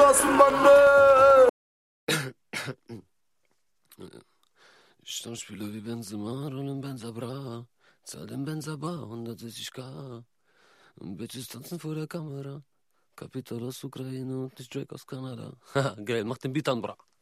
Stammspieler wie Benzema, rollen Benza bra. Zahl den Benza bar, 160k. Und Bitches tanzen vor der Kamera. Kapital aus Ukraine und nicht Drake aus Kanada. Haha, geil, mach den Beat an, bra.